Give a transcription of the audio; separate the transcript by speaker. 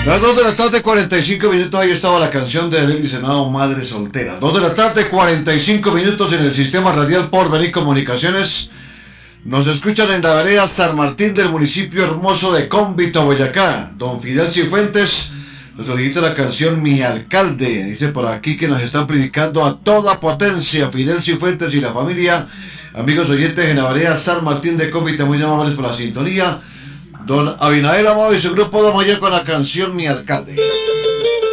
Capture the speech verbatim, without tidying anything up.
Speaker 1: Las dos de la tarde, cuarenta y cinco minutos, ahí estaba la canción de Nelly Senado, Madre Soltera. dos de la tarde, cuarenta y cinco minutos en el sistema radial Porvenir Comunicaciones. Nos escuchan en la vereda San Martín del municipio hermoso de Cómbito, Boyacá. Don Fidel Cifuentes nos solicita la canción Mi Alcalde. Dice por aquí que nos están predicando a toda potencia. Fidel Cifuentes y la familia, amigos oyentes en la vereda San Martín de Cómbito, muy amables por la sintonía. Don Abinader Amado y su grupo, vamos allá con la canción Mi Alcalde.